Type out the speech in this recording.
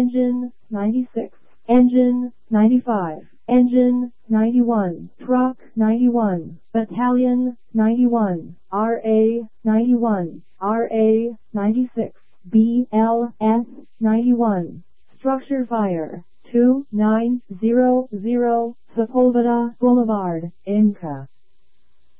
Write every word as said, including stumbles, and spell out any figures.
Engine ninety-six, Engine ninety-five, Engine ninety-one, Truck ninety-one, Battalion ninety-one, R A ninety-one, R A ninety-six, B L S ninety-one. Structure fire two nine zero zero, Sepulveda Boulevard, Inca.